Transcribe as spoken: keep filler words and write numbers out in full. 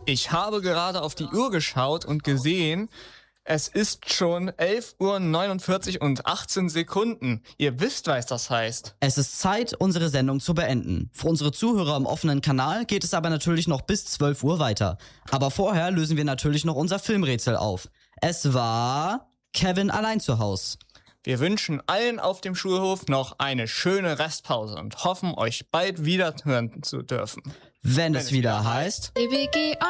Ich habe gerade auf die Uhr geschaut und gesehen, es ist schon elf Uhr neunundvierzig und achtzehn Sekunden. Ihr wisst, was das heißt. Es ist Zeit, unsere Sendung zu beenden. Für unsere Zuhörer im offenen Kanal geht es aber natürlich noch bis zwölf Uhr weiter. Aber vorher lösen wir natürlich noch unser Filmrätsel auf. Es war Kevin allein zu Haus. Wir wünschen allen auf dem Schulhof noch eine schöne Restpause und hoffen, euch bald wieder hören zu dürfen. Wenn, Wenn es wieder heißt... D B G